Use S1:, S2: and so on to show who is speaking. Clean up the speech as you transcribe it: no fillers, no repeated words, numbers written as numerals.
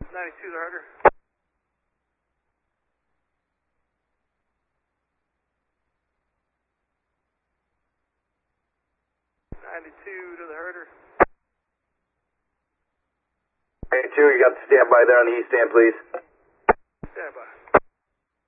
S1: 92 to herder. 92 to the herder.
S2: 92, you got the standby there on the east stand, please.